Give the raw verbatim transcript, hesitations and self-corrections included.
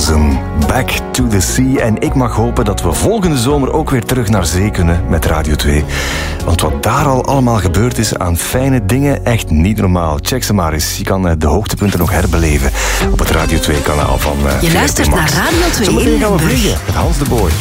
was een Back to the Sea. En ik mag hopen dat we volgende zomer ook weer terug naar zee kunnen met Radio twee. Want wat daar al allemaal gebeurd is aan fijne dingen, echt niet normaal. Check ze maar eens. Je kan de hoogtepunten nog herbeleven op het Radio twee kanaal van uh, Je luistert naar Radio twee. Zometeen gaan we vliegen met Hans de Boy.